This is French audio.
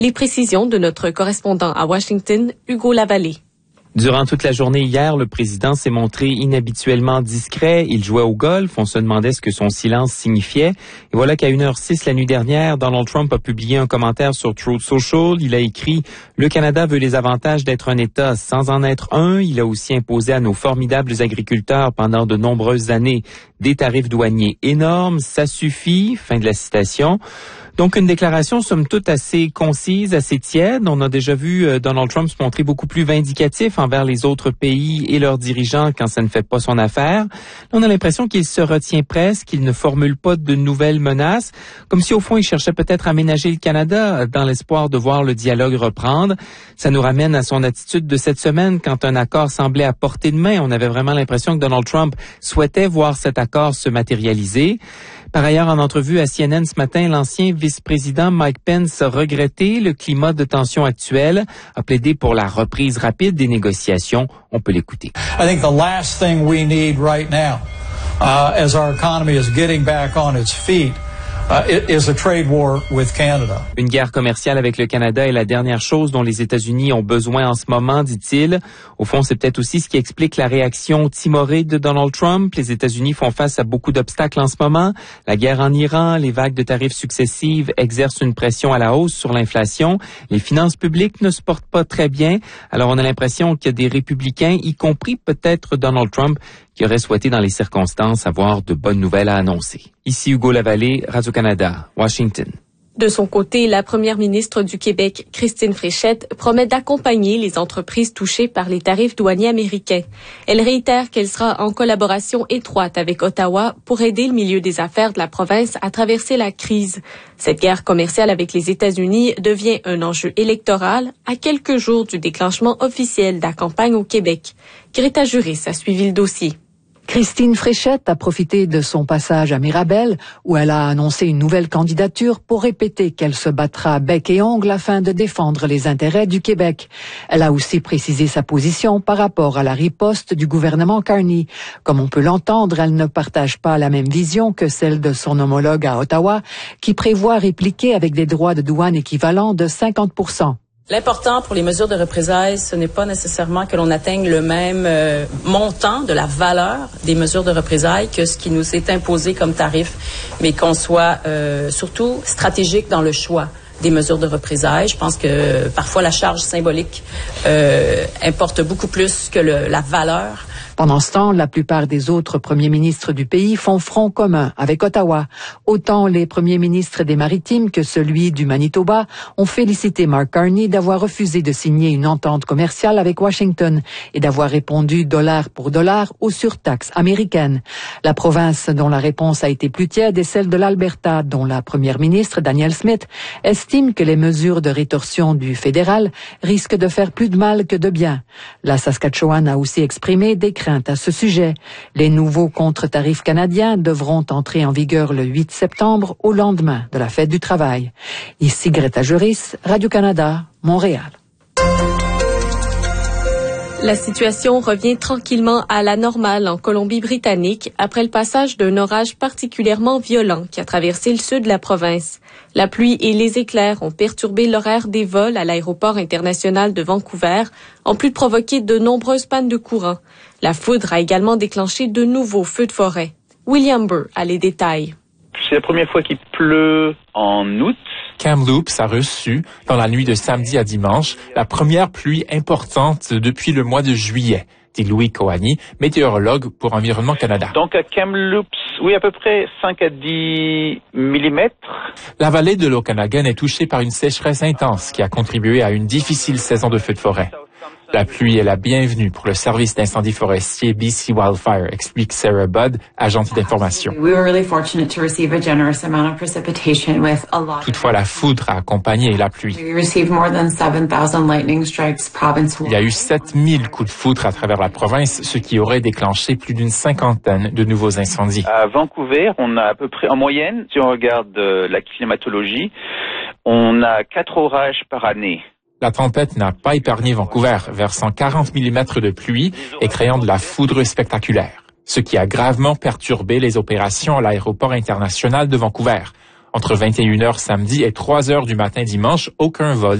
Les précisions de notre correspondant à Washington, Hugo Lavallée. Durant toute la journée hier, le président s'est montré inhabituellement discret. Il jouait au golf. On se demandait ce que son silence signifiait. Et voilà qu'à 1h06 la nuit dernière, Donald Trump a publié un commentaire sur Truth Social. Il a écrit « Le Canada veut les avantages d'être un État sans en être un. Il a aussi imposé à nos formidables agriculteurs pendant de nombreuses années des tarifs douaniers énormes. Ça suffit. » Fin de la citation. Donc, une déclaration, somme toute, assez concise, assez tiède. On a déjà vu Donald Trump se montrer beaucoup plus vindicatif envers les autres pays et leurs dirigeants quand ça ne fait pas son affaire. Là, on a l'impression qu'il se retient presque, qu'il ne formule pas de nouvelles menaces, comme si, au fond, il cherchait peut-être à ménager le Canada dans l'espoir de voir le dialogue reprendre. Ça nous ramène à son attitude de cette semaine quand un accord semblait à portée de main. On avait vraiment l'impression que Donald Trump souhaitait voir cet accord se matérialiser. Par ailleurs, en entrevue à CNN ce matin, l'ancien vice-président Mike Pence a regretté le climat de tension actuel, a plaidé pour la reprise rapide des négociations. On peut l'écouter. I think the last thing we need right now, as our economy is getting back on its feet, is a trade war with Canada. Une guerre commerciale avec le Canada est la dernière chose dont les États-Unis ont besoin en ce moment, dit-il. Au fond, c'est peut-être aussi ce qui explique la réaction timorée de Donald Trump. Les États-Unis font face à beaucoup d'obstacles en ce moment. La guerre en Iran, les vagues de tarifs successives exercent une pression à la hausse sur l'inflation. Les finances publiques ne se portent pas très bien. Alors, on a l'impression qu'il y a des républicains, y compris peut-être Donald Trump, qui auraient souhaité dans les circonstances avoir de bonnes nouvelles à annoncer. Ici Hugo Lavallée, Radio-Canada, Washington. De son côté, la première ministre du Québec, Christine Fréchette, promet d'accompagner les entreprises touchées par les tarifs douaniers américains. Elle réitère qu'elle sera en collaboration étroite avec Ottawa pour aider le milieu des affaires de la province à traverser la crise. Cette guerre commerciale avec les États-Unis devient un enjeu électoral à quelques jours du déclenchement officiel de la campagne au Québec. Greta Juris a suivi le dossier. Christine Fréchette a profité de son passage à Mirabel, où elle a annoncé une nouvelle candidature pour répéter qu'elle se battra bec et ongle afin de défendre les intérêts du Québec. Elle a aussi précisé sa position par rapport à la riposte du gouvernement Carney. Comme on peut l'entendre, elle ne partage pas la même vision que celle de son homologue à Ottawa, qui prévoit répliquer avec des droits de douane équivalents de 50%. L'important pour les mesures de représailles, ce n'est pas nécessairement que l'on atteigne le même montant de la valeur des mesures de représailles que ce qui nous est imposé comme tarif, mais qu'on soit surtout stratégique dans le choix des mesures de représailles. Je pense que parfois la charge symbolique importe beaucoup plus que la valeur. Pendant ce temps, la plupart des autres premiers ministres du pays font front commun avec Ottawa. Autant les premiers ministres des Maritimes que celui du Manitoba ont félicité Mark Carney d'avoir refusé de signer une entente commerciale avec Washington et d'avoir répondu dollar pour dollar aux surtaxes américaines. La province dont la réponse a été plus tiède est celle de l'Alberta, dont la première ministre, Danielle Smith, estime que les mesures de rétorsion du fédéral risquent de faire plus de mal que de bien. La Saskatchewan a aussi exprimé des craintes à ce sujet. Les nouveaux contre-tarifs canadiens devront entrer en vigueur le 8 septembre, au lendemain de la fête du travail. Ici Greta Juris, Radio-Canada, Montréal. La situation revient tranquillement à la normale en Colombie-Britannique après le passage d'un orage particulièrement violent qui a traversé le sud de la province. La pluie et les éclairs ont perturbé l'horaire des vols à l'aéroport international de Vancouver, en plus de provoquer de nombreuses pannes de courant. La foudre a également déclenché de nouveaux feux de forêt. William Burr a les détails. C'est la première fois qu'il pleut en août. Kamloops a reçu, dans la nuit de samedi à dimanche, la première pluie importante depuis le mois de juillet, dit Louis Coani, météorologue pour Environnement Canada. Donc à Kamloops, oui, à peu près 5 à 10 millimètres. La vallée de l'Okanagan est touchée par une sécheresse intense qui a contribué à une difficile saison de feux de forêt. La pluie est la bienvenue pour le service d'incendie forestier BC Wildfire, explique Sarah Budd, agente d'information. Toutefois, la foudre a accompagné la pluie. Il y a eu 7000 coups de foudre à travers la province, ce qui aurait déclenché plus d'une cinquantaine de nouveaux incendies. À Vancouver, on a à peu près, en moyenne, si on regarde la climatologie, on a 4 orages par année. La tempête n'a pas épargné Vancouver, versant 40 mm de pluie et créant de la foudre spectaculaire, ce qui a gravement perturbé les opérations à l'aéroport international de Vancouver. Entre 21h samedi et 3h du matin dimanche, aucun vol